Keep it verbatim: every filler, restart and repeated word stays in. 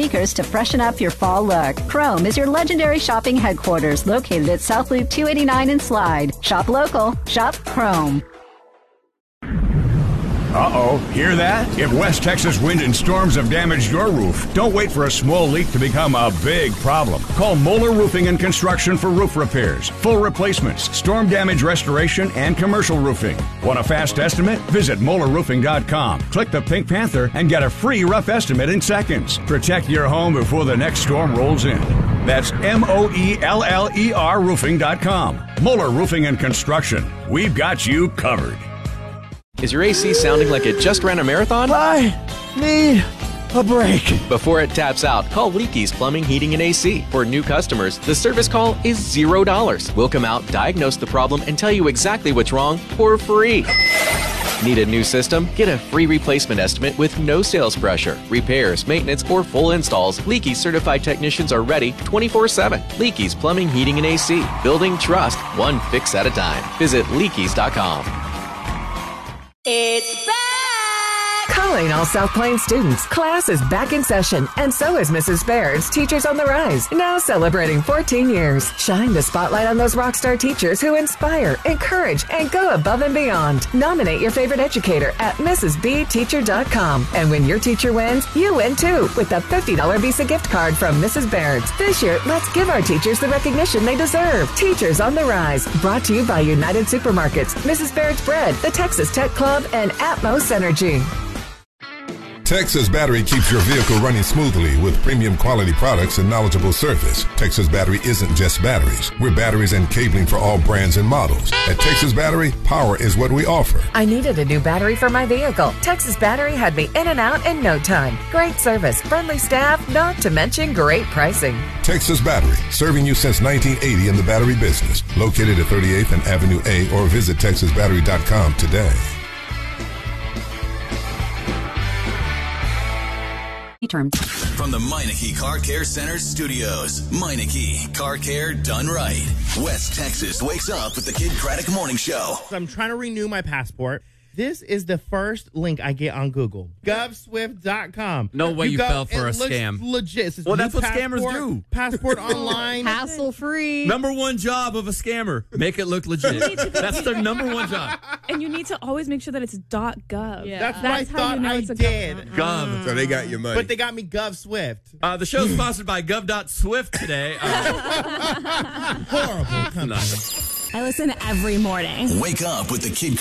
sneakers to freshen up your fall look. Chrome is your legendary shopping headquarters located at South Loop two eighty-nine in Slide. Shop local. Shop Chrome. Uh-oh, hear that? If West Texas wind and storms have damaged your roof, don't wait for a small leak to become a big problem. Call Moeller Roofing and Construction for roof repairs, full replacements, storm damage restoration, and commercial roofing. Want a fast estimate? Visit Moeller Roofing dot com. Click the Pink Panther and get a free rough estimate in seconds. Protect your home before the next storm rolls in. That's M O E L L E R roofing dot com. Moeller Roofing and Construction. We've got you covered. Is your A C sounding like it just ran a marathon? I need a break. Before it taps out, call Leakey's Plumbing, Heating, and A C. For new customers, the service call is zero dollars. We'll come out, diagnose the problem, and tell you exactly what's wrong for free. Need a new system? Get a free replacement estimate with no sales pressure. Repairs, maintenance, or full installs, Leakey's certified technicians are ready twenty-four seven. Leakey's Plumbing, Heating, and A C. Building trust, one fix at a time. Visit Leakeys dot com. It's back! Calling all South Plains students. Class is back in session, and so is Missus Baird's Teachers on the Rise, now celebrating fourteen years. Shine the spotlight on those rock star teachers who inspire, encourage, and go above and beyond. Nominate your favorite educator at Missus B Teacher dot com. And when your teacher wins, you win too, with a fifty dollars Visa gift card from Missus Baird's. This year, let's give our teachers the recognition they deserve. Teachers on the Rise, brought to you by United Supermarkets, Missus Baird's Bread, the Texas Tech Club, and Atmos Energy. Texas Battery keeps your vehicle running smoothly with premium quality products and knowledgeable service. Texas Battery isn't just batteries. We're batteries and cabling for all brands and models. At Texas Battery, power is what we offer. I needed a new battery for my vehicle. Texas Battery had me in and out in no time. Great service, friendly staff, not to mention great pricing. Texas Battery, serving you since nineteen eighty in the battery business. Located at thirty-eighth and Avenue A, or visit Texas Battery dot com today. Terms. From the Meineke Car Care Center studios, Meineke Car Care done right. West Texas wakes up with the Kid Craddock Morning Show. So I'm trying to renew my passport. This is the first link I get on Google. gov swift dot com. No way you, you go, fell for a looks scam. Legit. Well, that's what scammers do. Passport online. Hassle free. Number one job of a scammer. Make it look legit. That's their number one job. And you need to always make sure that it's .gov. Yeah. That's, That's what I how thought you know I it's a did. Gov. Gov. So they got your money. But they got me GovSwift. Uh, the show's sponsored by gov dot swift today. Uh, Horrible company. I listen every morning. Wake up with the Kid